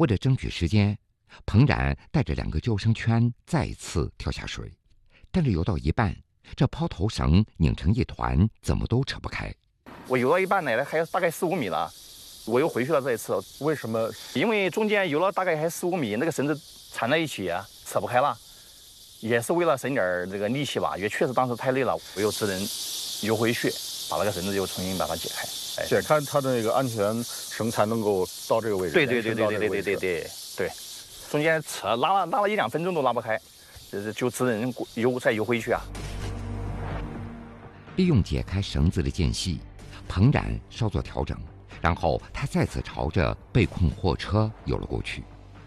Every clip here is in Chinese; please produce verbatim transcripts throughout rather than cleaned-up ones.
为了争取时间，彭冉带着两个救生圈再次跳下水，但是游到一半，这抛投绳拧成一团，怎么都扯不开。 我游到一半呢，还有大概四五米了，我又回去了这一次。 为什么？ 因为中间游了大概还四五米，那个绳子缠在一起啊，扯不开了。也是为了省点这个力气吧，因为确实当时太累了，我又只能游回去，把那个绳子又重新把它解开。 哎、解开它的那个安全绳才能够到这个位置。 对对对对对对对对对对，中间扯拉了拉了一两分钟都拉不开，就是就只能游再游回去啊。 利用解开绳子的间隙，彭冉稍作调整，然后他再次朝着被困货车游了过去。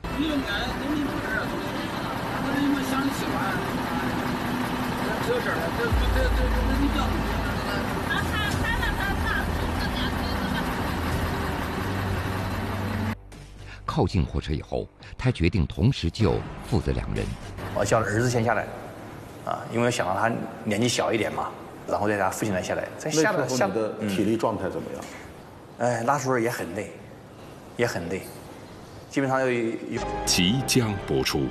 靠近货车以后，他决定同时救父子两人。 我叫儿子先下来，啊，因为想让他年纪小一点嘛，然后再让父亲来下来。再下来，下你的体力状态怎么样？ 哎、嗯，那时候也很累，也很累，基本上有有。 即将播出。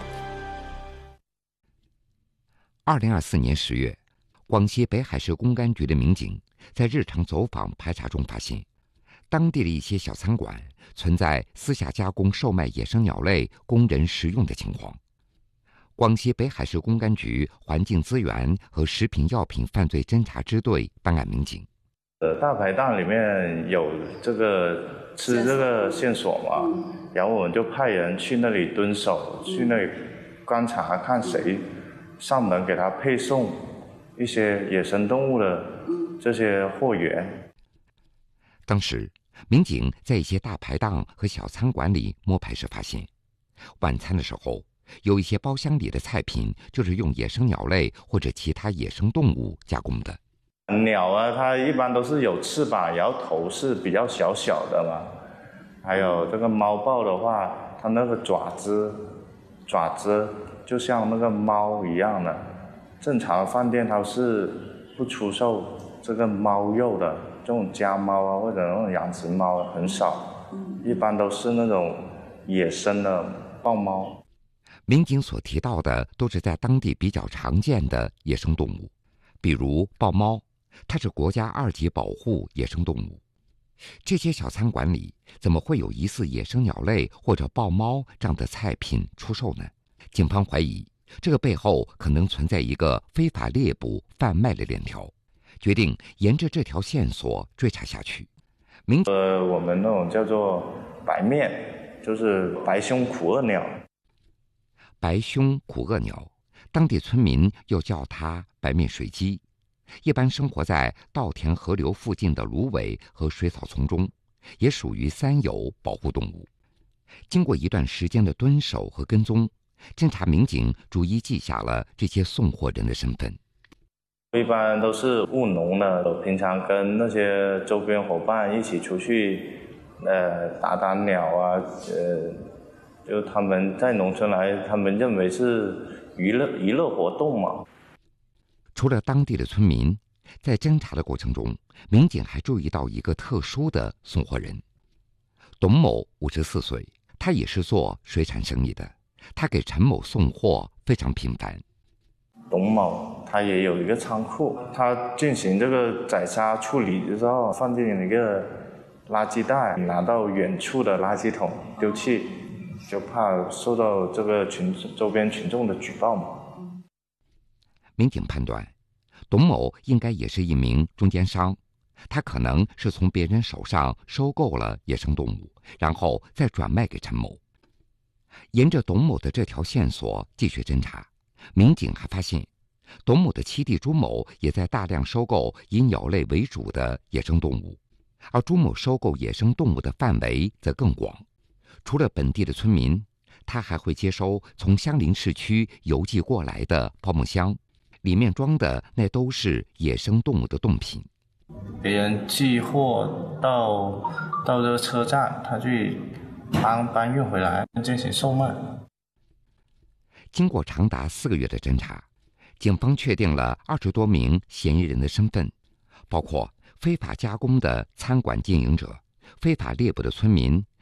二零二四年十月，广西北海市公安局的民警在日常走访排查中发现，当地的一些小餐馆存在私下加工售卖野生鸟类供人食用的情况。广西北海市公安局环境资源和食品药品犯罪侦查支队办案民警， 呃，大排档里面有这个吃这个线索嘛，然后我们就派人去那里蹲守，去那里观察，看谁上门给他配送一些野生动物的这些货源。 当时民警在一些大排档和小餐馆里摸排时发现，晚餐的时候有一些包厢里的菜品就是用野生鸟类或者其他野生动物加工的。 鸟啊，它一般都是有翅膀，然后头是比较小小的嘛。还有这个猫豹的话，它那个爪子爪子就像那个猫一样的。正常饭店它是不出售这个猫肉的，这种家猫啊或者那种养殖猫很少，一般都是那种野生的豹猫。 民警所提到的都是在当地比较常见的野生动物，比如豹猫，它是国家二级保护野生动物。这些小餐馆里怎么会有疑似野生鸟类或者豹猫这样的菜品出售呢？警方怀疑这个背后可能存在一个非法猎捕贩卖的链条，决定沿着这条线索追查下去。民呃，我们那种叫做白面，就是白胸苦鳄鸟。 白胸苦鳄鸟，当地村民又叫它白面水鸡，一般生活在稻田河流附近的芦苇和水草丛中，也属于三有保护动物。经过一段时间的蹲守和跟踪，侦查民警逐一记下了这些送货人的身份。 一般都是务农的，平常跟那些周边伙伴一起出去，呃，打打鸟啊，呃，就他们在农村来，他们认为是娱乐娱乐活动嘛。 除了当地的村民，在侦查的过程中，民警还注意到一个特殊的送货人。董某五十四岁，他也是做水产生意的，他给陈某送货非常频繁。 董某他也有一个仓库，他进行这个宰杀处理的时候，放进一个垃圾袋，拿到远处的垃圾桶丢弃，就怕受到这个群周边群众的举报嘛。 民警判断，董某应该也是一名中间商，他可能是从别人手上收购了野生动物，然后再转卖给陈某。沿着董某的这条线索继续侦查，民警还发现，董某的七弟朱某也在大量收购以鸟类为主的野生动物，而朱某收购野生动物的范围则更广。除了本地的村民，他还会接收从相邻市区邮寄过来的泡沫箱，里面装的那都是野生动物的冻品。 别人寄货到到这个车站，他去搬搬运回来进行售卖。 经过长达四个月的侦查，警方确定了二十多名嫌疑人的身份，包括非法加工的餐馆经营者、非法猎捕的村民